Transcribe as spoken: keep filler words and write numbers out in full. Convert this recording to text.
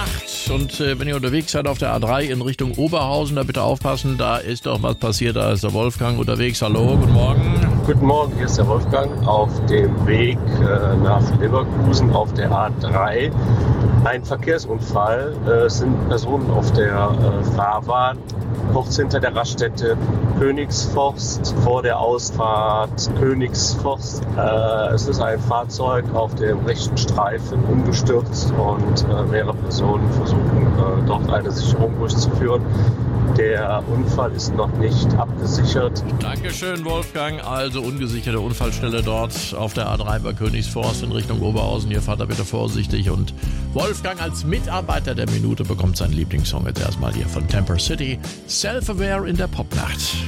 acht. Und äh, wenn ihr unterwegs seid auf der A drei in Richtung Oberhausen, da bitte aufpassen, da ist doch was passiert. Da ist der Wolfgang unterwegs. Hallo, guten Morgen. Guten Morgen, hier ist der Wolfgang auf dem Weg äh, nach Leverkusen auf der A drei. Ein Verkehrsunfall. Äh, es sind Personen auf der äh, Fahrbahn, kurz hinter der Raststätte Königsforst, vor der Ausfahrt Königsforst. Äh, es ist ein Fahrzeug auf dem rechten Streifen umgestürzt und äh, mehrere Personen versuchen äh, dort eine Sicherung durchzuführen. Der Unfall ist noch nicht abgesichert. Dankeschön, Wolfgang. Also ungesicherte Unfallstelle dort auf der A drei bei Königsforst in Richtung Oberhausen. Ihr fahrt da bitte vorsichtig. Und Wolfgang als Mitarbeiter der Minute bekommt seinen Lieblingssong jetzt erstmal hier von Temper City. Self-Aware in der Popnacht.